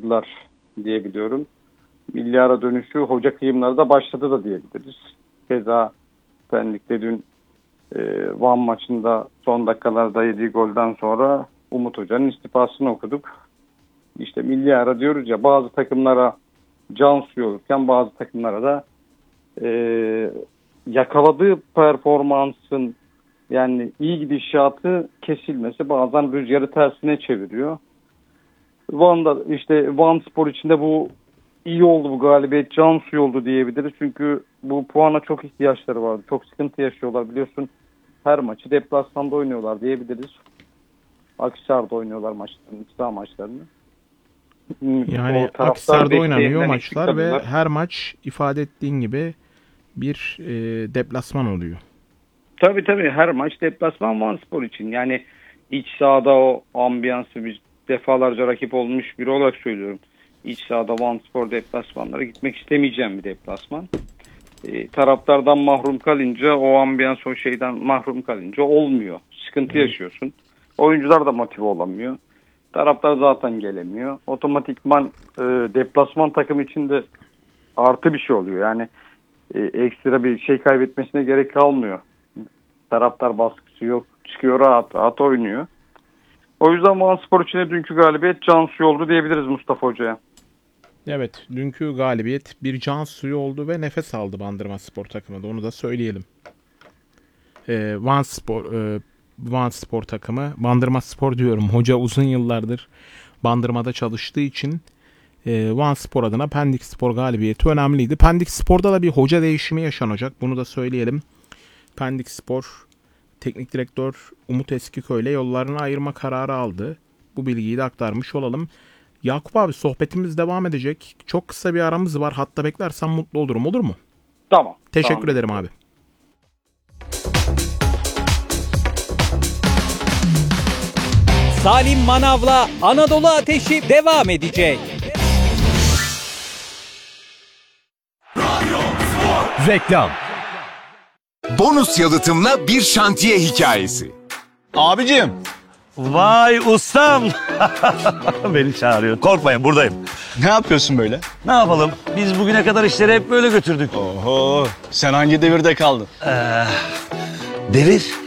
başladılar diyebiliyorum. Milyara dönüşü hoca kıyımları da başladı da diyebiliriz. Keza Pendik'te dün Van maçında son dakikalarda yediği golden sonra Umut Hoca'nın istifasını okuduk. İşte milyara diyoruz ya, bazı takımlara can suyu olurken bazı takımlara da yakaladığı performansın, yani iyi gidişatı kesilmesi bazen rüzgarı tersine çeviriyor. Van'da işte Van Spor içinde bu iyi oldu, bu galibiyet can suyu oldu diyebiliriz. Çünkü bu puana çok ihtiyaçları vardı. Çok sıkıntı yaşıyorlar, biliyorsun. Her maçı deplasmanda oynuyorlar diyebiliriz. Akhisar'da oynuyorlar maçlarını, İslam maçlarını. Yani Akhisar'da oynanıyor maçlar ve her maç ifade ettiğin gibi bir deplasman oluyor. Tabii her maç deplasman Van Spor için. Yani iç sahada o ambiyansı biz defalarca rakip olmuş biri olarak söylüyorum. İç sahada Van Spor deplasmanlara gitmek istemeyeceğim bir deplasman. Taraftardan mahrum kalınca, o ambiyans, o şeyden mahrum kalınca olmuyor. Sıkıntı yaşıyorsun. Oyuncular da motive olamıyor. Taraftar zaten gelemiyor. Otomatikman deplasman takım için de artı bir şey oluyor. Yani ekstra bir şey kaybetmesine gerek kalmıyor. Taraftar baskısı yok. Çıkıyor, rahat oynuyor. O yüzden Van Spor için de dünkü galibiyet can suyu oldu diyebiliriz Mustafa Hoca'ya. Evet, dünkü galibiyet bir can suyu oldu ve nefes aldı Bandırma Spor takımı da, onu da söyleyelim. Van Spor takımı, Bandırma Spor diyorum. Hoca uzun yıllardır Bandırma'da çalıştığı için Van Spor adına Pendik Spor galibiyeti önemliydi. Pendik Spor'da da bir hoca değişimi yaşanacak. Bunu da söyleyelim. Pendik Spor Teknik Direktör Umut Eskiköy ile yollarını ayırma kararı aldı. Bu bilgiyi de aktarmış olalım. Yakup abi, sohbetimiz devam edecek. Çok kısa bir aramız var. Hatta beklersen mutlu olurum. Olur mu? Tamam. Teşekkür ederim abi. Salim Manav'la Anadolu Ateşi devam edecek. Reklam. Bonus yalıtımla bir şantiye hikayesi. Abicim. Vay ustam. Beni çağırıyor. Korkmayın, buradayım. Ne yapıyorsun böyle? Ne yapalım? Biz bugüne kadar işleri hep böyle götürdük. Oho, sen hangi devirde kaldın? Devir